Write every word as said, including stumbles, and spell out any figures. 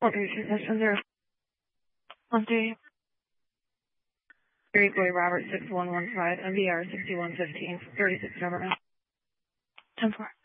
Location session zero. One three. Three Boy Robert six one one five M B R sixty one fifteen thirty six number. Ten four.